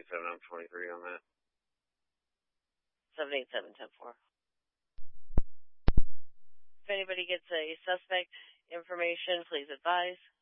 787 M23 on that. 787-10-4. If anybody gets a suspect information, please advise.